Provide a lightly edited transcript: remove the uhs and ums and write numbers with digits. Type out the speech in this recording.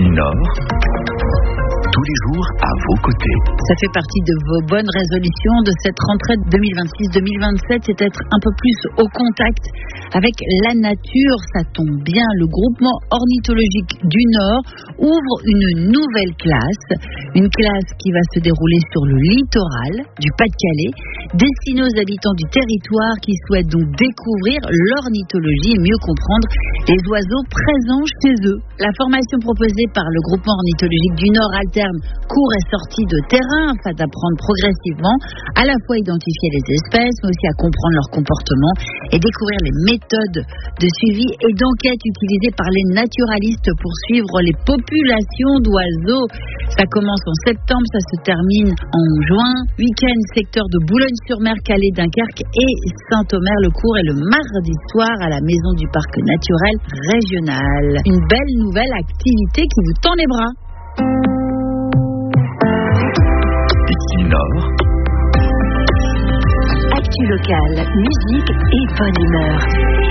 Ici Nord, tous les jours à vos côtés. Ça fait partie de vos bonnes résolutions de cette rentrée 2026-2027, c'est être un peu plus au contact avec la nature. Ça tombe bien, le groupement ornithologique du Nord ouvre une nouvelle classe, une classe qui va se dérouler sur le littoral du Pas-de-Calais, destinée aux habitants du territoire qui souhaitent donc découvrir l'ornithologie et mieux comprendre les oiseaux présents chez eux. La formation proposée par le groupement ornithologique du Nord alterne cours et sortie de terrain afin d'apprendre progressivement à la fois à identifier les espèces, mais aussi à comprendre leur comportement et découvrir les méthodes de suivi et d'enquête utilisées par les naturalistes pour suivre les populations d'oiseaux. Ça commence en septembre, ça se termine en juin. Week-end secteur de Boulogne-sur-Mer, Calais, Dunkerque et Saint-Omer-le-Court et le mardi soir à la maison du parc naturel régional. Une belle nouvelle activité qui vous tend les bras. Ici Nord. Actu locale, musique et bonne humeur.